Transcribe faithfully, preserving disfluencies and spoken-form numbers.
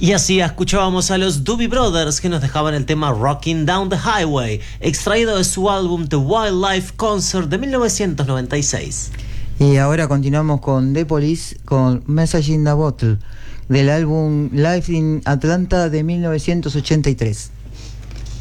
Y así escuchábamos a los Doobie Brothers, que nos dejaban el tema Rocking Down the Highway, extraído de su álbum The Wildlife Concert de mil novecientos noventa y seis. Y ahora continuamos con The Police con Message in a Bottle, del álbum Live in Atlanta de mil novecientos ochenta y tres.